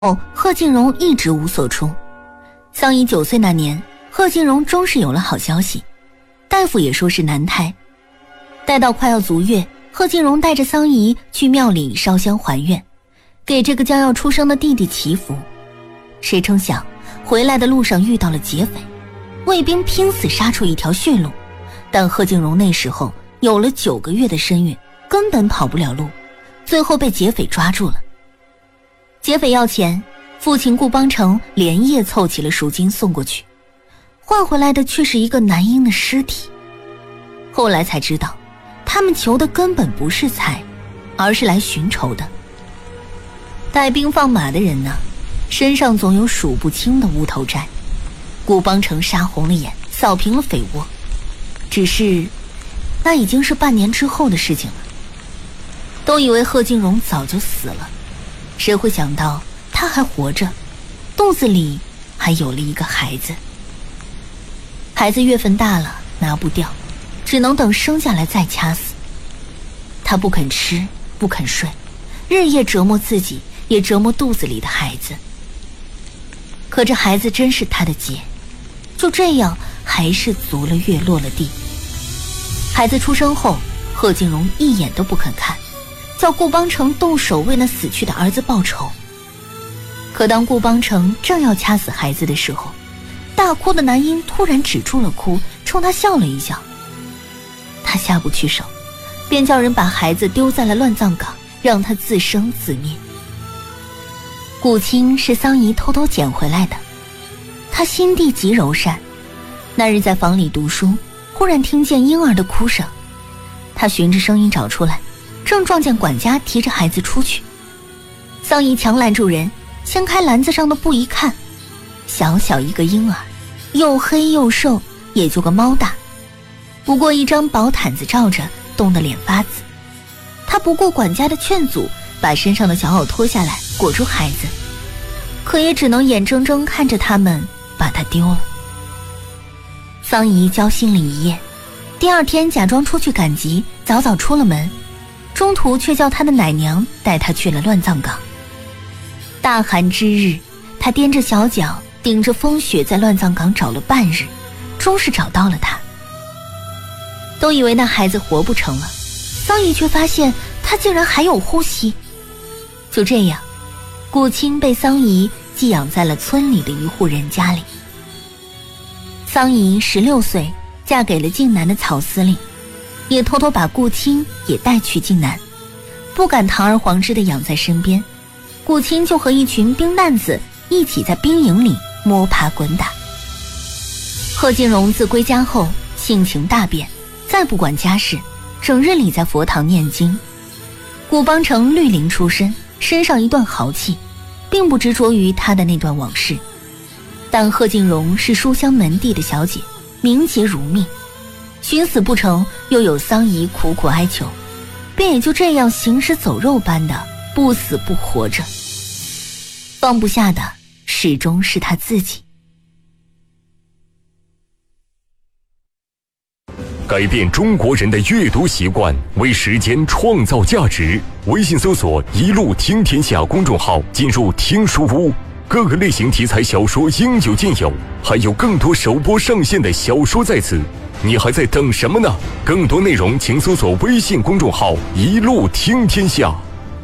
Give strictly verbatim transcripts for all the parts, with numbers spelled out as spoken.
后，贺晋荣一直无所出。桑姨九岁那年，贺晋荣终是有了好消息，大夫也说是男胎。待到快要足月，贺晋荣带着桑姨去庙里烧香还愿，给这个将要出生的弟弟祈福。谁成想，回来的路上遇到了劫匪，卫兵拼死杀出一条血路，但贺晋荣那时候有了九个月的身孕，根本跑不了路，最后被劫匪抓住了。劫匪要钱，父亲顾邦成连夜凑齐了赎金送过去，换回来的却是一个男婴的尸体。后来才知道，他们求的根本不是财，而是来寻仇的。带兵放马的人呢，身上总有数不清的无头债。顾邦成杀红了眼，扫平了匪窝，只是那已经是半年之后的事情了。都以为贺晋荣早就死了，谁会想到他还活着，肚子里还有了一个孩子。孩子月份大了，拿不掉，只能等生下来再掐死。他不肯吃，不肯睡，日夜折磨自己，也折磨肚子里的孩子。可这孩子真是他的劫，就这样还是足了月落了地。孩子出生后，贺晋荣一眼都不肯看，叫顾邦成动手为那死去的儿子报仇。可当顾邦成正要掐死孩子的时候，大哭的男婴突然止住了哭，冲他笑了一笑。他下不去手，便叫人把孩子丢在了乱葬岗，让他自生自灭。顾青是桑姨偷偷捡回来的，他心地极柔善。那日在房里读书，忽然听见婴儿的哭声，他循着声音找出来，正撞见管家提着孩子出去。桑姨强拦住人，掀开篮子上的布一看，小小一个婴儿，又黑又瘦，也就个猫大，不过一张薄毯子罩着，冻得脸发紫。他不顾管家的劝阻，把身上的小袄脱下来裹住孩子，可也只能眼睁睁看着他们把他丢了。桑姨焦心了一夜，第二天假装出去赶集，早早出了门，中途却叫他的奶娘带他去了乱葬岗。大寒之日，他踮着小脚，顶着风雪在乱葬岗找了半日，终是找到了他。都以为那孩子活不成了，桑姨却发现他竟然还有呼吸。就这样，顾青被桑姨寄养在了村里的一户人家里。桑姨十六岁，嫁给了晋南的曹司令，也偷偷把顾青也带去晋南，不敢堂而皇之地养在身边。顾青就和一群兵蛋子一起在兵营里摸爬滚打。贺晋荣自归家后性情大变，再不管家事，整日里在佛堂念经。顾邦成绿林出身，身上一段豪气，并不执着于他的那段往事。但贺晋荣是书香门第的小姐，名节如命，寻死不成，又有桑姨苦苦哀求，便也就这样行尸走肉般的不死不活着。放不下的始终是他自己。 改变中国人的阅读习惯，为时间创造价值。微信搜索“一路听天下”公众号，进入听书屋，各个类型题材小说应有尽有，还有更多首播上线的小说在此。你还在等什么呢？更多内容请搜索微信公众号“一路听天下”。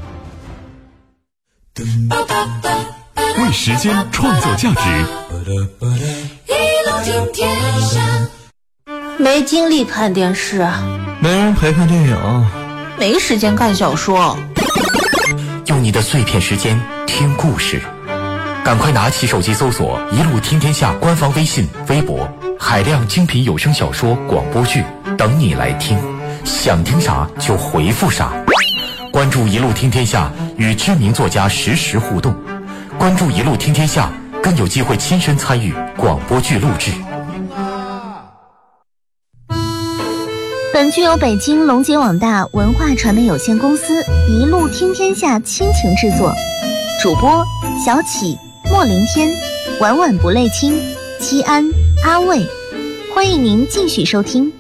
为时间创造价值， 一路听天下。 没精力看电视， 没人陪看电影， 没时间看小说。 用你的碎片时间听故事，赶快拿起手机搜索“一路听天下”官方微信、微博，海量精品有声小说、广播剧等你来听，想听啥就回复啥。关注“一路听天下”，与知名作家实时互动。关注“一路听天下”，更有机会亲身参与广播剧录制。 本剧由北京龙杰网大文化传媒有限公司一路听天下倾情制作，主播小启、莫凌天、晚晚不泪清、七安、阿卫，欢迎您继续收听。